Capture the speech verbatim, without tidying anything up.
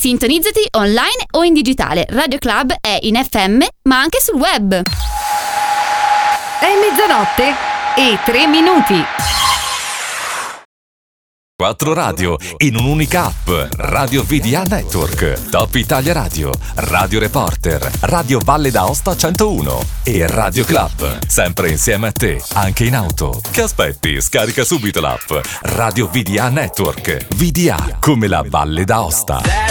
Sintonizzati online o in digitale. Radio Club è in F M, ma anche sul web. È mezzanotte e tre minuti. Quattro radio in un'unica app. Radio V D A Network, Top Italia Radio, Radio Reporter, Radio Valle d'Aosta centouno e Radio Club. Sempre insieme a te, anche in auto. Che aspetti? Scarica subito l'app. Radio V D A Network. V D A come la Valle d'Aosta.